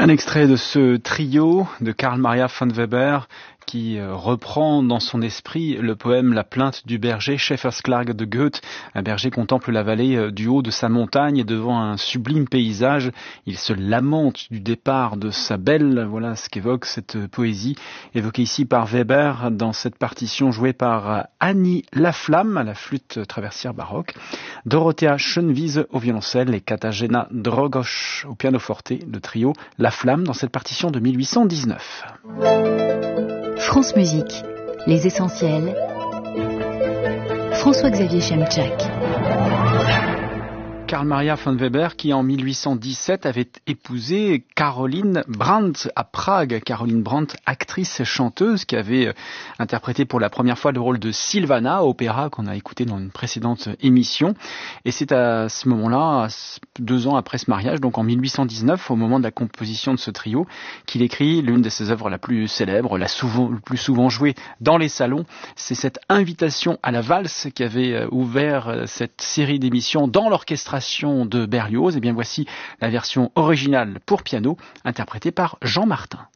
Un extrait de ce trio de Carl Maria von Weber qui reprend dans son esprit le poème La plainte du berger, Schäfersklage de Goethe. Un berger contemple la vallée du haut de sa montagne et devant un sublime paysage, il se lamente du départ de sa belle. Voilà ce qu'évoque cette poésie, évoquée ici par Weber dans cette partition jouée par Annie Laflamme à la flûte traversière baroque, Dorothea Schönwiese au violoncelle et Katarzyna Drogosz au pianoforte, le trio Laflamme dans cette partition de 1819. France Musique, les essentiels. François-Xavier Chemchak. Carl Maria von Weber qui en 1817 avait épousé Caroline Brandt à Prague. Caroline Brandt, actrice et chanteuse qui avait interprété pour la première fois le rôle de Silvana, opéra qu'on a écouté dans une précédente émission. Et c'est à ce moment-là, 2 ans après ce mariage, donc en 1819, au moment de la composition de ce trio, qu'il écrit l'une de ses œuvres la plus célèbre, le plus souvent jouée dans les salons. C'est cette invitation à la valse qui avait ouvert cette série d'émissions dans l'orchestration de Berlioz. Et bien voici la version originale pour piano interprétée par Jean Martin.